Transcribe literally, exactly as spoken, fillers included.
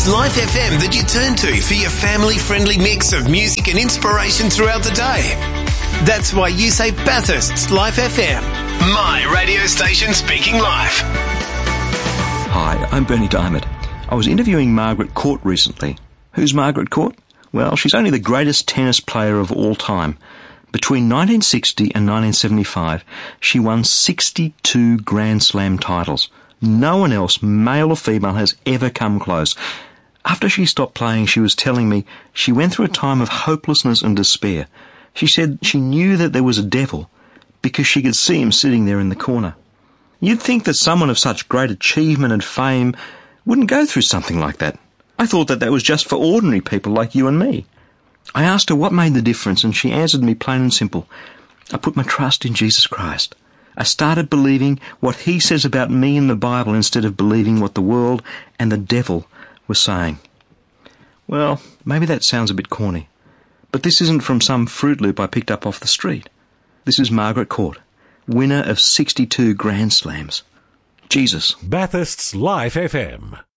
It's Life F M that you turn to for your family-friendly mix of music and inspiration throughout the day. That's why you say Bathurst's Life F M. My radio station speaking life. Hi, I'm Bernie Diamond. I was interviewing Margaret Court recently. Who's Margaret Court? Well, she's only the greatest tennis player of all time. Between nineteen sixty and nineteen seventy-five, she won sixty-two Grand Slam titles. No one else, male or female, has ever come close. After she stopped playing, she was telling me she went through a time of hopelessness and despair. She said she knew that there was a devil because she could see him sitting there in the corner. You'd think that someone of such great achievement and fame wouldn't go through something like that. I thought that that was just for ordinary people like you and me. I asked her what made the difference, and she answered me plain and simple. I put my trust in Jesus Christ. I started believing what he says about me in the Bible instead of believing what the world and the devil were saying. Well, maybe that sounds a bit corny, but this isn't from some Fruit Loop I picked up off the street. This is Margaret Court, winner of sixty-two Grand Slams. Jesus. Bathurst's Life F M.